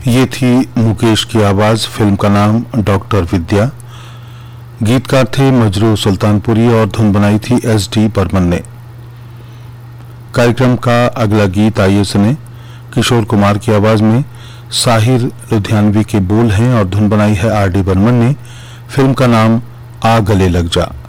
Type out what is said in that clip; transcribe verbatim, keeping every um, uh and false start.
ये थी मुकेश की आवाज। फिल्म का नाम डॉक्टर विद्या। गीतकार थे मजरू सुल्तानपुरी और धुन बनाई थी एस डी बर्मन ने। कार्यक्रम का अगला गीत आइए सुने। किशोर कुमार की आवाज में साहिर लुधियानवी के बोल हैं और धुन बनाई है आर डी बर्मन ने। फिल्म का नाम आ गले लग जा।